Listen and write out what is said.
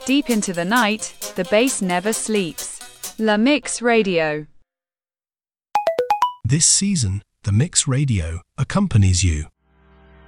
Deep into the night, the bass never sleeps. La Mix Radio. This season, the Mix Radio accompanies you.